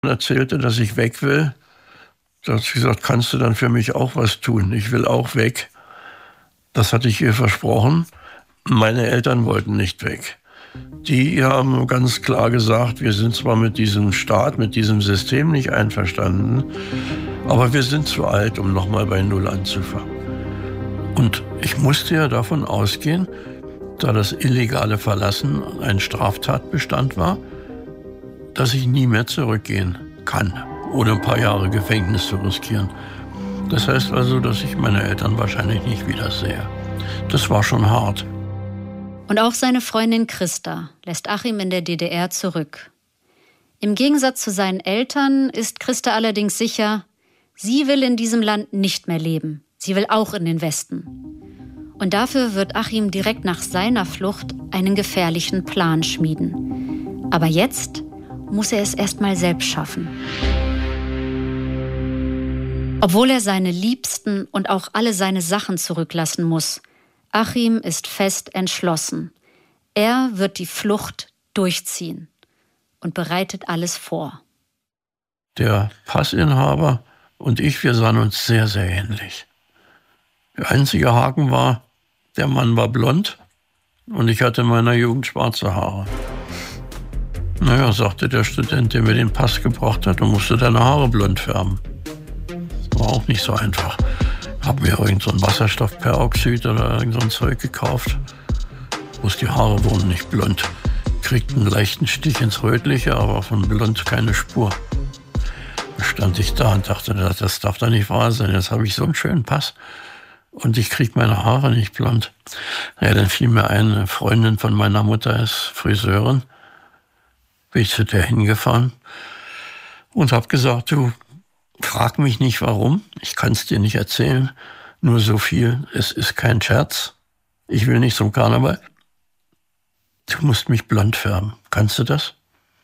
erzählte, dass ich weg will. Da hat sie gesagt, kannst du dann für mich auch was tun? Ich will auch weg. Das hatte ich ihr versprochen. Meine Eltern wollten nicht weg. Die haben ganz klar gesagt, wir sind zwar mit diesem Staat, mit diesem System nicht einverstanden, aber wir sind zu alt, um nochmal bei Null anzufangen. Und ich musste ja davon ausgehen, da das illegale Verlassen ein Straftatbestand war, dass ich nie mehr zurückgehen kann, ohne ein paar Jahre Gefängnis zu riskieren. Das heißt also, dass ich meine Eltern wahrscheinlich nicht wiedersehe. Das war schon hart. Und auch seine Freundin Christa lässt Achim in der DDR zurück. Im Gegensatz zu seinen Eltern ist Christa allerdings sicher, sie will in diesem Land nicht mehr leben. Sie will auch in den Westen. Und dafür wird Achim direkt nach seiner Flucht einen gefährlichen Plan schmieden. Aber jetzt muss er es erst mal selbst schaffen. Obwohl er seine Liebsten und auch alle seine Sachen zurücklassen muss, Achim ist fest entschlossen. Er wird die Flucht durchziehen und bereitet alles vor. Der Passinhaber und ich, wir sahen uns sehr, sehr ähnlich. Der einzige Haken war, der Mann war blond und ich hatte in meiner Jugend schwarze Haare. Naja, sagte der Student, der mir den Pass gebracht hat, du musst deine Haare blond färben. War auch nicht so einfach. Hab mir irgend so ein Wasserstoffperoxid oder irgend so ein Zeug gekauft. Bloß die Haare wurden nicht blond. Kriegten einen leichten Stich ins Rötliche, aber von blond keine Spur. Da stand ich da und dachte, das darf doch nicht wahr sein. Jetzt habe ich so einen schönen Pass und ich krieg meine Haare nicht blond. Ja, dann fiel mir ein, eine Freundin von meiner Mutter ist Friseurin. Bin ich zu der hingefahren und habe gesagt, du, frag mich nicht warum, ich kann es dir nicht erzählen, nur so viel, es ist kein Scherz, ich will nicht zum Karneval, du musst mich blond färben, kannst du das?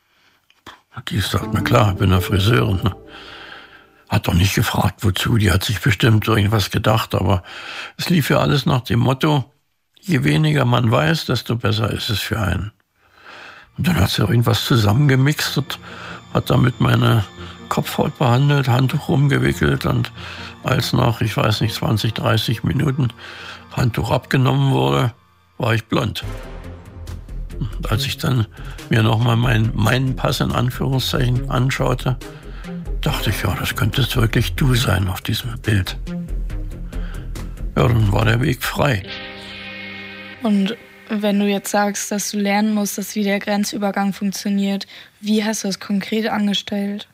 Die sagt, na klar, ich bin eine Friseurin. Ne? Hat doch nicht gefragt, wozu, die hat sich bestimmt irgendwas gedacht, aber es lief ja alles nach dem Motto, je weniger man weiß, desto besser ist es für einen. Und dann hat sie irgendwas zusammengemixt und hat damit meine Kopfhaut behandelt, Handtuch rumgewickelt und als nach, ich weiß nicht, 20, 30 Minuten Handtuch abgenommen wurde, war ich blond. Und als ich dann mir nochmal meinen Pass in Anführungszeichen anschaute, dachte ich, ja, das könntest wirklich du sein auf diesem Bild. Ja, dann war der Weg frei. Und wenn du jetzt sagst, dass du lernen musst, dass wie der Grenzübergang funktioniert, wie hast du das konkret angestellt?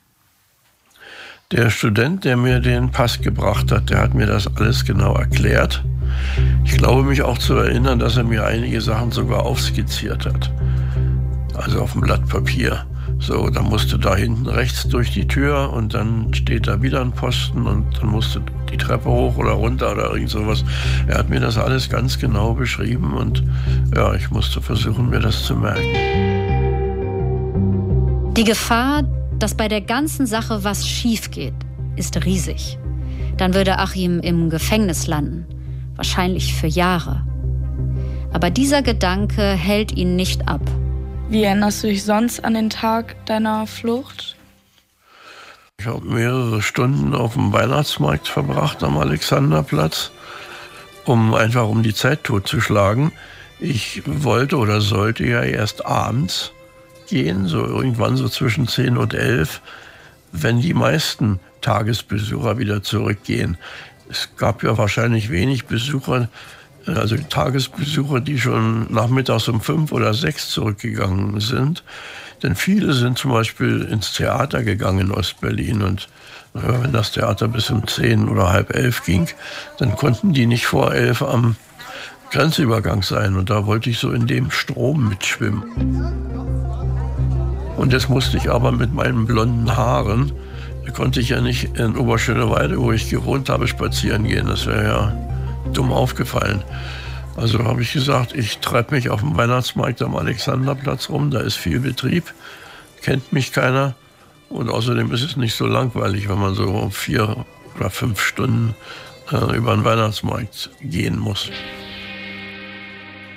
Der Student, der mir den Pass gebracht hat, der hat mir das alles genau erklärt. Ich glaube mich auch zu erinnern, dass er mir einige Sachen sogar aufskizziert hat. Also auf dem Blatt Papier. So, dann musst du da hinten rechts durch die Tür und dann steht da wieder ein Posten und dann musst du die Treppe hoch oder runter oder irgend sowas. Er hat mir das alles ganz genau beschrieben und ja, ich musste versuchen, mir das zu merken. Die Gefahr, dass bei der ganzen Sache was schief geht, ist riesig. Dann würde Achim im Gefängnis landen, wahrscheinlich für Jahre. Aber dieser Gedanke hält ihn nicht ab. Wie erinnerst du dich sonst an den Tag deiner Flucht? Ich habe mehrere Stunden auf dem Weihnachtsmarkt verbracht am Alexanderplatz, um die Zeit totzuschlagen. Ich wollte oder sollte ja erst abends gehen, so irgendwann so zwischen 10 und 11, wenn die meisten Tagesbesucher wieder zurückgehen. Es gab ja wahrscheinlich wenig Besucher, also Tagesbesucher, die schon nachmittags um 5 oder 6 zurückgegangen sind. Denn viele sind zum Beispiel ins Theater gegangen in Ostberlin. Und wenn das Theater bis um 10 oder halb 11 ging, dann konnten die nicht vor 11 am Grenzübergang sein. Und da wollte ich so in dem Strom mitschwimmen. Und jetzt musste ich aber mit meinen blonden Haaren, da konnte ich ja nicht in Oberschöneweide, wo ich gewohnt habe, spazieren gehen. Das wäre ja dumm aufgefallen. Also habe ich gesagt, ich treibe mich auf dem Weihnachtsmarkt am Alexanderplatz rum, da ist viel Betrieb, kennt mich keiner und außerdem ist es nicht so langweilig, wenn man so 4 oder 5 Stunden über den Weihnachtsmarkt gehen muss.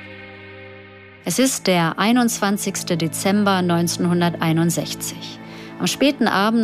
Es ist der 21. Dezember 1961. Am späten Abend